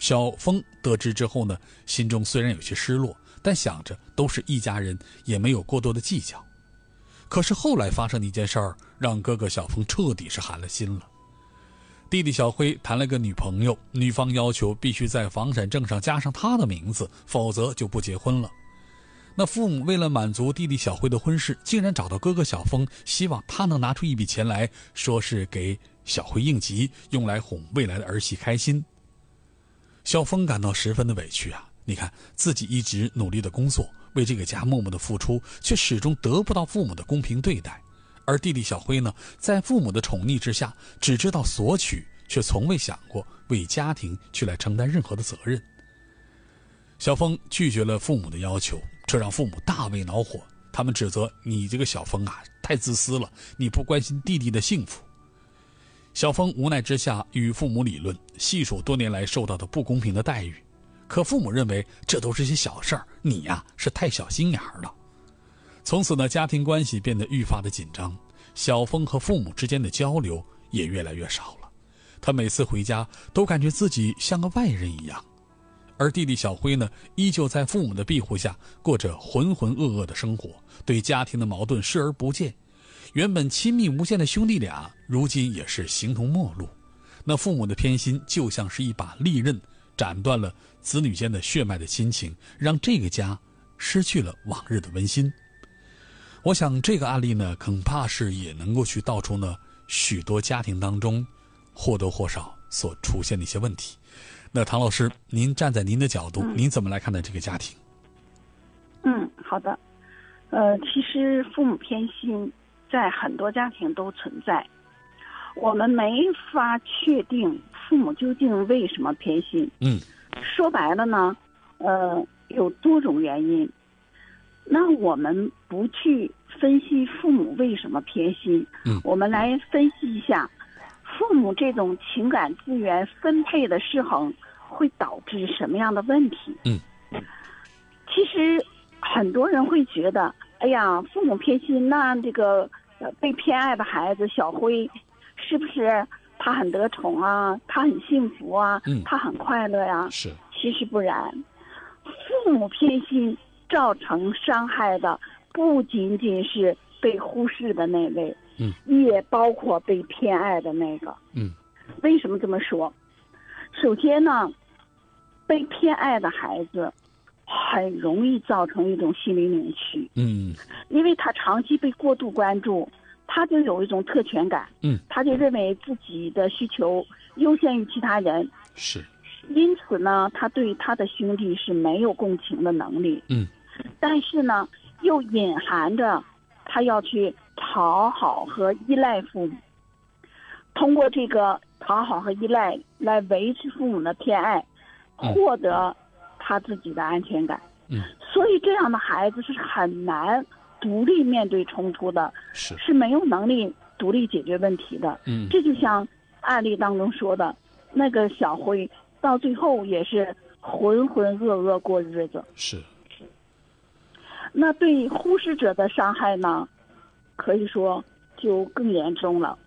小峰得知之后呢，心中虽然有些失落，但想着都是一家人，也没有过多的计较。可是后来发生的一件事儿，让哥哥小峰彻底是寒了心了。弟弟小辉谈了个女朋友，女方要求必须在房产证上加上他的名字，否则就不结婚了。那父母为了满足弟弟小辉的婚事，竟然找到哥哥小峰，希望他能拿出一笔钱来，说是给小辉应急，用来哄未来的儿媳开心。小峰感到十分的委屈啊！你看自己一直努力的工作，为这个家默默的付出，却始终得不到父母的公平对待。而弟弟小辉呢，在父母的宠溺之下，只知道索取，却从未想过为家庭去来承担任何的责任。小峰拒绝了父母的要求，这让父母大为恼火。他们指责你这个小峰啊，太自私了，你不关心弟弟的幸福。小峰无奈之下与父母理论，细数多年来受到的不公平的待遇。可父母认为这都是些小事儿，你呀是太小心眼儿了。从此呢，家庭关系变得愈发的紧张，小峰和父母之间的交流也越来越少了。他每次回家都感觉自己像个外人一样。而弟弟小辉呢，依旧在父母的庇护下过着浑浑噩噩的生活，对家庭的矛盾视而不见。原本亲密无间的兄弟俩，如今也是形同陌路。那父母的偏心就像是一把利刃，斩断了子女间的血脉的亲情，让这个家失去了往日的温馨。我想这个案例呢，恐怕是也能够去道出呢许多家庭当中或多或少所出现的一些问题。那唐老师，您站在您的角度，您怎么来看待这个家庭？ 好的。其实父母偏心在很多家庭都存在，我们没法确定父母究竟为什么偏心。说白了呢，有多种原因。那我们不去分析父母为什么偏心，我们来分析一下父母这种情感资源分配的失衡会导致什么样的问题。其实很多人会觉得，哎呀，父母偏心，那这个被偏爱的孩子小辉，是不是他很得宠啊，他很幸福啊，他很快乐呀？ 是。 其实不然，父母偏心造成伤害的不仅仅是被忽视的那位，也包括被偏爱的那个。为什么这么说？首先呢，被偏爱的孩子很容易造成一种心理扭曲。因为他长期被过度关注，他就有一种特权感。他就认为自己的需求优先于其他人。 是。 因此呢，他对他的兄弟是没有共情的能力。但是呢，又隐含着他要去讨好和依赖父母，通过这个讨好和依赖来维持父母的偏爱，获得他自己的安全感。所以这样的孩子是很难独立面对冲突的，是没有能力独立解决问题的。这就像案例当中说的，那个小辉到最后也是浑浑噩噩过日子。 是。 那对忽视者的伤害呢，可以说就更严重了。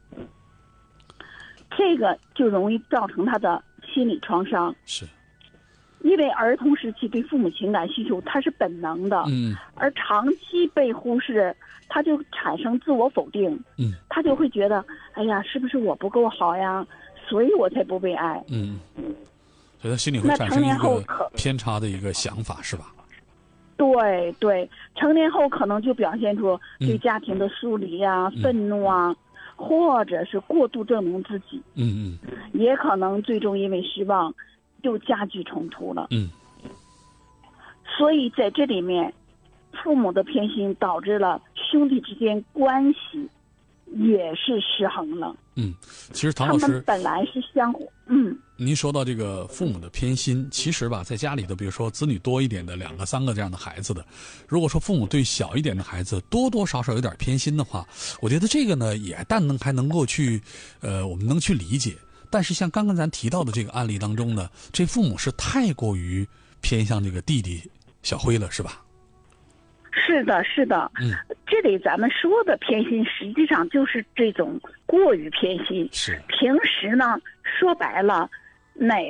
这个就容易造成他的心理创伤。 是。 因为儿童时期对父母情感需求它是本能的，而长期被忽视，他就产生自我否定。他就会觉得，哎呀，是不是我不够好呀，所以我才不被爱。 所以他心里会产生一个偏差的一个想法，是吧？ 对对，成年后可能就表现出对家庭的疏离啊、愤怒啊，或者是过度证明自己。也可能最终因为失望就加剧冲突了。所以在这里面，父母的偏心导致了兄弟之间关系也是失衡了。 其实唐老师， 他们本来是相互。 您说到这个父母的偏心，其实吧，在家里的，比如说子女多一点的2个3个这样的孩子的，如果说父母对小一点的孩子多多少少有点偏心的话，我觉得这个呢也还能够去我们能去理解。但是像刚刚咱提到的这个案例当中呢，这父母是太过于偏向这个弟弟小辉了，是吧？ 是的，是的。这里咱们说的偏心，实际上就是这种过于偏心。 是。 平时呢，说白了，哪